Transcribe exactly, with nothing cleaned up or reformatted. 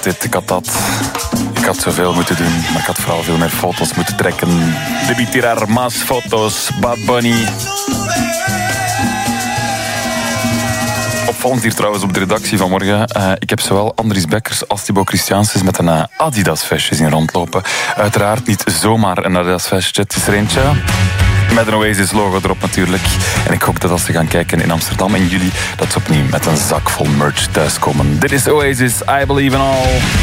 Dit, ik had dat. Ik had zoveel moeten doen, maar ik had vooral veel meer foto's moeten trekken. Debí tirar más foto's, Bad Bunny. Opvallend hier trouwens op de redactie vanmorgen. Uh, ik heb zowel Andries Bekkers als Thibaut Christianses met een uh, Adidas-vestje zien rondlopen. Uiteraard niet zomaar een Adidas-vestje. Het is er eentje met een Oasis-logo erop natuurlijk. En ik hoop dat als ze gaan kijken in Amsterdam in juli, dat ze opnieuw met een zak vol merch thuiskomen. Dit is Oasis, I Believe in All.